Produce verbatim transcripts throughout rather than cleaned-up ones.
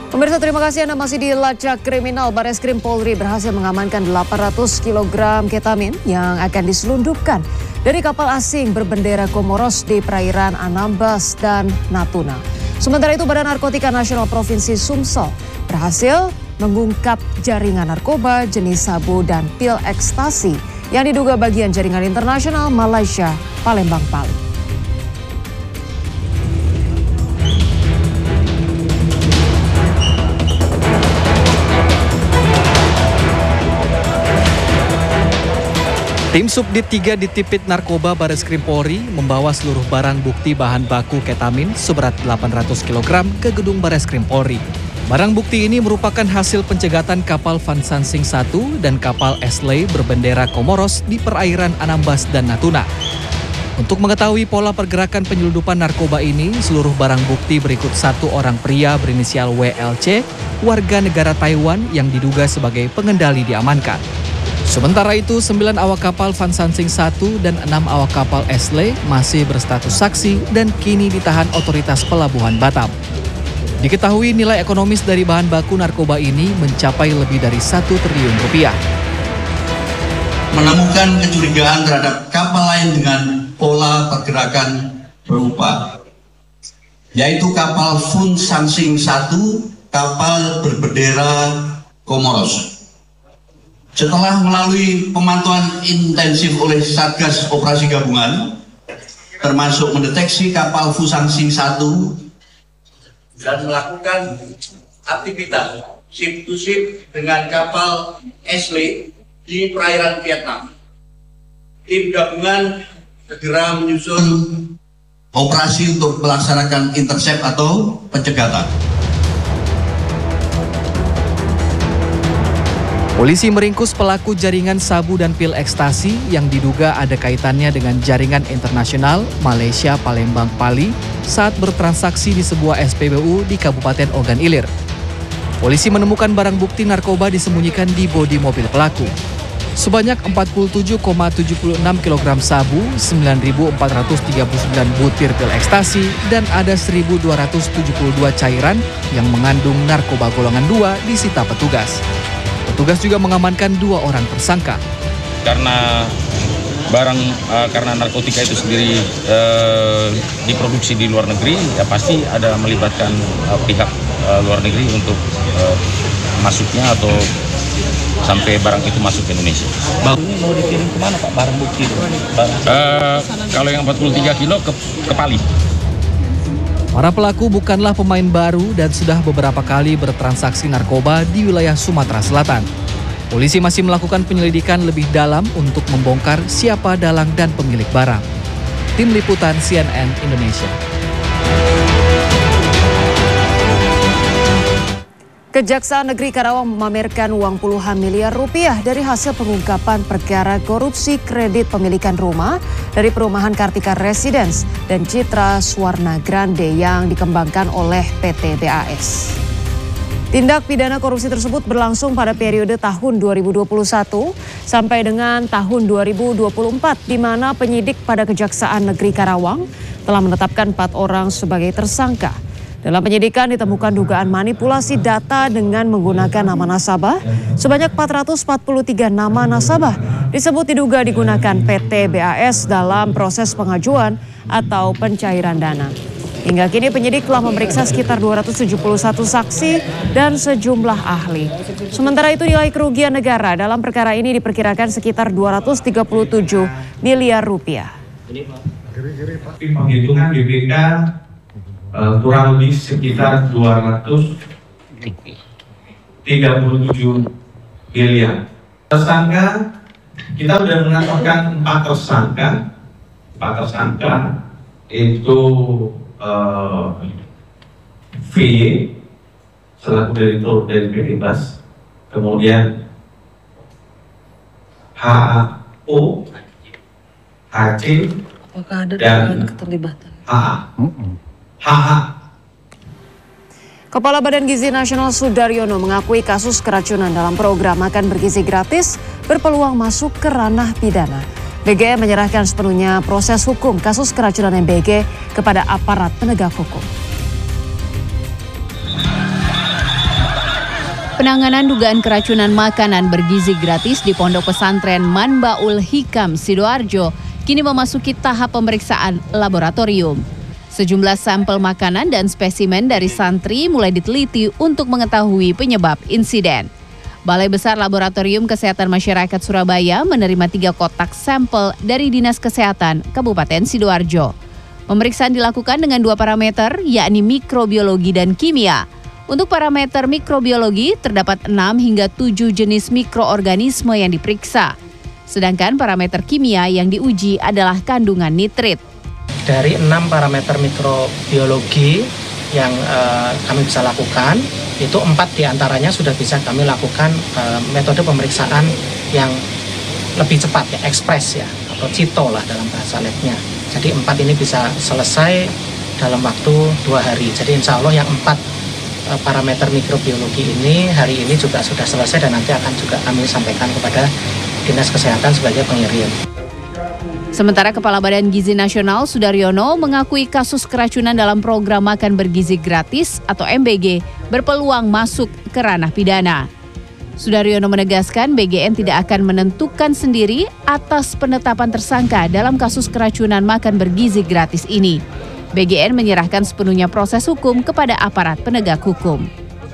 Pemirsa, terima kasih Anda masih di Lacak Kriminal. Bareskrim Polri berhasil mengamankan delapan ratus kilogram ketamin yang akan diselundupkan dari kapal asing berbendera Komoros di perairan Anambas dan Natuna. Sementara itu, Badan Narkotika Nasional Provinsi Sumsel berhasil mengungkap jaringan narkoba jenis sabu dan pil ekstasi yang diduga bagian jaringan internasional Malaysia, Palembang, Bali. Tim Subdit tiga Ditipit Narkoba Bareskrim Polri membawa seluruh barang bukti bahan baku ketamin seberat delapan ratus kilogram ke gedung Bareskrim Polri. Barang bukti ini merupakan hasil pencegatan kapal Van Sansing satu dan kapal Esley berbendera Komoros di perairan Anambas dan Natuna. Untuk mengetahui pola pergerakan penyelundupan narkoba ini, seluruh barang bukti berikut satu orang pria berinisial W L C, warga negara Taiwan yang diduga sebagai pengendali diamankan. Sementara itu, sembilan awak kapal Van Sansing satu dan enam awak kapal Esley masih berstatus saksi dan kini ditahan otoritas pelabuhan Batam. Diketahui nilai ekonomis dari bahan baku narkoba ini mencapai lebih dari satu triliun rupiah. Menemukan kecurigaan terhadap kapal lain dengan pola pergerakan berupa, yaitu kapal Van Sansing satu, kapal berbendera Komoros. Setelah melalui pemantauan intensif oleh Satgas Operasi Gabungan, termasuk mendeteksi kapal Van Sansing satu dan melakukan aktivitas ship to ship dengan kapal Esley di perairan Vietnam, tim gabungan segera menyusun operasi untuk melaksanakan intercept atau pencegatan. Polisi meringkus pelaku jaringan sabu dan pil ekstasi yang diduga ada kaitannya dengan jaringan internasional Malaysia Palembang Bali saat bertransaksi di sebuah S P B U di Kabupaten Ogan Ilir. Polisi menemukan barang bukti narkoba disembunyikan di bodi mobil pelaku. Sebanyak empat puluh tujuh koma tujuh enam kilogram sabu, sembilan ribu empat ratus tiga puluh sembilan butir pil ekstasi, dan ada seribu dua ratus tujuh puluh dua cairan yang mengandung narkoba golongan dua disita petugas. Petugas juga mengamankan dua orang tersangka. Karena barang uh, karena narkotika itu sendiri uh, diproduksi di luar negeri, ya pasti ada melibatkan uh, pihak uh, luar negeri untuk uh, masuknya atau sampai barang itu masuk ke Indonesia. Ini mau dikirim kemana Pak barang bukti itu? Uh, kalau yang empat puluh tiga kilo ke, ke Pali. Para pelaku bukanlah pemain baru dan sudah beberapa kali bertransaksi narkoba di wilayah Sumatera Selatan. Polisi masih melakukan penyelidikan lebih dalam untuk membongkar siapa dalang dan pemilik barang. Tim Liputan C N N Indonesia. Kejaksaan Negeri Karawang memamerkan uang puluhan miliar rupiah dari hasil pengungkapan perkara korupsi kredit pemilikan rumah dari perumahan Kartika Residence dan Citra Swarna Grande yang dikembangkan oleh P T B A S. Tindak pidana korupsi tersebut berlangsung pada periode tahun dua ribu dua puluh satu sampai dengan tahun dua ribu dua puluh empat, di mana penyidik pada Kejaksaan Negeri Karawang telah menetapkan empat orang sebagai tersangka. Dalam penyidikan ditemukan dugaan manipulasi data dengan menggunakan nama nasabah. Sebanyak empat ratus empat puluh tiga nama nasabah disebut diduga digunakan P T B A S dalam proses pengajuan atau pencairan dana. Hingga kini penyidik telah memeriksa sekitar dua ratus tujuh puluh satu saksi dan sejumlah ahli. Sementara itu nilai kerugian negara dalam perkara ini diperkirakan sekitar dua ratus tiga puluh tujuh miliar rupiah. Penghitungan B P K Uh, kurang lebih sekitar dua ratus tiga puluh tujuh miliar. Tersangka, kita sudah menetapkan empat tersangka. Empat tersangka itu uh, V Y selaku direktur dari P T B A S, kemudian H O, H C, dan H A. H H. Kepala Badan Gizi Nasional Sudaryono mengakui kasus keracunan dalam program makan bergizi gratis berpeluang masuk ke ranah pidana. B G menyerahkan sepenuhnya proses hukum kasus keracunan M B G kepada aparat penegak hukum. penanganan dugaan keracunan makanan bergizi gratis di Pondok Pesantren Manbaul Hikam Sidoarjo kini memasuki tahap pemeriksaan laboratorium. Sejumlah sampel makanan dan spesimen dari santri mulai diteliti untuk mengetahui penyebab insiden. Balai Besar Laboratorium Kesehatan Masyarakat Surabaya menerima tiga kotak sampel dari Dinas Kesehatan Kabupaten Sidoarjo. Pemeriksaan dilakukan dengan dua parameter, yakni mikrobiologi dan kimia. Untuk parameter mikrobiologi, terdapat enam hingga tujuh jenis mikroorganisme yang diperiksa. Sedangkan parameter kimia yang diuji adalah kandungan nitrit. Dari enam parameter mikrobiologi yang uh, kami bisa lakukan, itu empat diantaranya sudah bisa kami lakukan uh, metode pemeriksaan yang lebih cepat, ya, ekspres ya, atau cito lah dalam bahasa labnya. Jadi empat ini bisa selesai dalam waktu dua hari. Jadi insya Allah yang empat uh, parameter mikrobiologi ini hari ini juga sudah selesai dan nanti akan juga kami sampaikan kepada Dinas Kesehatan sebagai pengirim. Sementara Kepala Badan Gizi Nasional Sudaryono mengakui kasus keracunan dalam program makan bergizi gratis atau M B G berpeluang masuk ke ranah pidana. Sudaryono menegaskan B G N tidak akan menentukan sendiri atas penetapan tersangka dalam kasus keracunan makan bergizi gratis ini. B G N menyerahkan sepenuhnya proses hukum kepada aparat penegak hukum.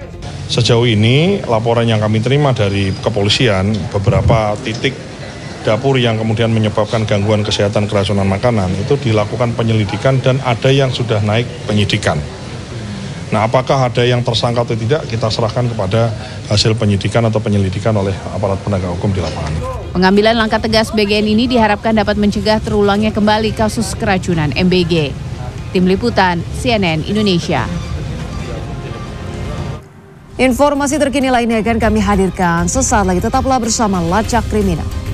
Sejauh ini laporan yang kami terima dari kepolisian, beberapa titik dapur yang kemudian menyebabkan gangguan kesehatan keracunan makanan itu dilakukan penyelidikan dan ada yang sudah naik penyidikan. Nah, apakah ada yang tersangka atau tidak, kita serahkan kepada hasil penyidikan atau penyelidikan oleh aparat penegak hukum di lapangan. Pengambilan langkah tegas B G N ini diharapkan dapat mencegah terulangnya kembali kasus keracunan M B G. Tim Liputan C N N Indonesia. Informasi terkini lainnya akan kami hadirkan sesaat lagi. Tetaplah bersama Lacak Kriminal.